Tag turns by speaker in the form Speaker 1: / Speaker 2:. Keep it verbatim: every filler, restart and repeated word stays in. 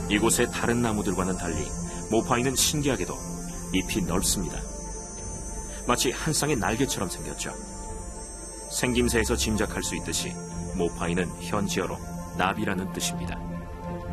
Speaker 1: 이곳의 다른 나무들과는 달리 모파이는 신기하게도 잎이 넓습니다. 마치 한 쌍의 날개처럼 생겼죠. 생김새에서 짐작할 수 있듯이 모파이는 현지어로 나비라는 뜻입니다.